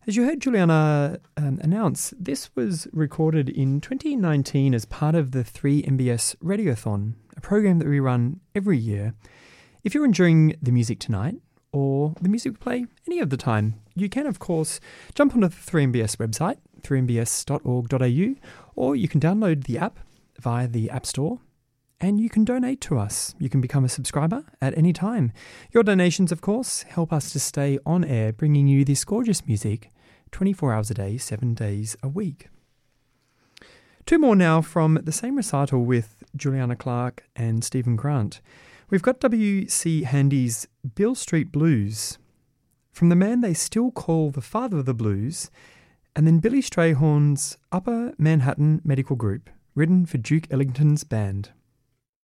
As you heard Juliana announce, this was recorded in 2019 as part of the 3MBS Radiothon, a program that we run every year. If you're enjoying the music tonight, or the music we play any of the time, you can, of course, jump onto the 3MBS website, 3mbs.org.au, or you can download the app via the App Store, and you can donate to us. You can become a subscriber at any time. Your donations, of course, help us to stay on air, bringing you this gorgeous music 24 hours a day, 7 days a week. Two more now from the same recital with Juliana Clarke and Stephen Grant. We've got W.C. Handy's Beale Street Blues, from the man they still call the father of the blues, and then Billy Strayhorn's Upper Manhattan Medical Group, written for Duke Ellington's band.